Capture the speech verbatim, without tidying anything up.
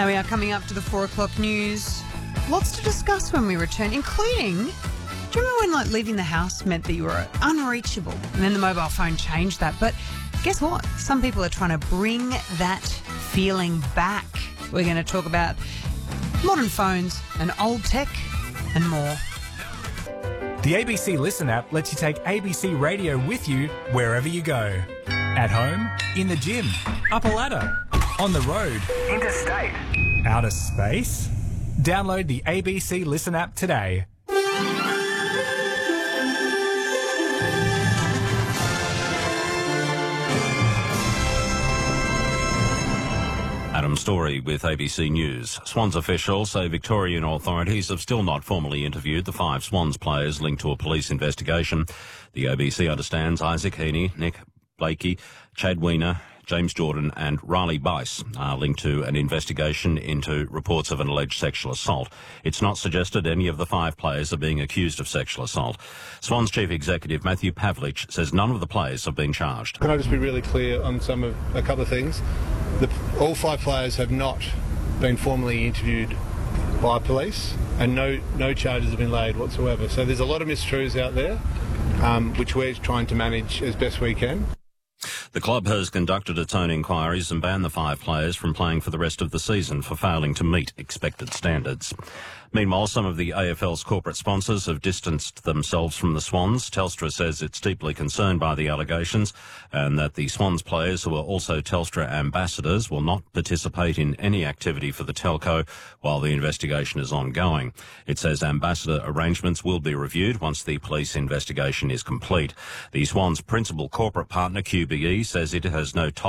Now we are coming up to the four o'clock news. Lots to discuss when we return, including, do you remember when like leaving the house meant that you were unreachable? And then the mobile phone changed that. But guess what? Some people are trying to bring that feeling back. We're going to talk about modern phones and old tech and more. The A B C Listen app lets you take A B C Radio with you wherever you go. At home, in the gym, up a ladder, on the road, interstate, outer space. Download the A B C Listen app today. Adam Story with A B C News. Swans officials say Victorian authorities have still not formally interviewed the five Swans players linked to a police investigation. The A B C understands Isaac Heaney, Nick Blakey, Chad Weiner, James Jordan and Riley Bice are linked to an investigation into reports of an alleged sexual assault. It's not suggested any of the five players are being accused of sexual assault. Swans Chief Executive Matthew Pavlich says none of the players have been charged. Can I just be really clear on some of a couple of things? The, all five players have not been formally interviewed by police, and no no charges have been laid whatsoever. So there's a lot of mistruths out there, um, which we're trying to manage as best we can. The club has conducted its own inquiries and banned the five players from playing for the rest of the season for failing to meet expected standards. Meanwhile, some of the A F L's corporate sponsors have distanced themselves from the Swans. Telstra says it's deeply concerned by the allegations and that the Swans players, who are also Telstra ambassadors, will not participate in any activity for the telco while the investigation is ongoing. It says ambassador arrangements will be reviewed once the police investigation is complete. The Swans' principal corporate partner, Q B E, says it has no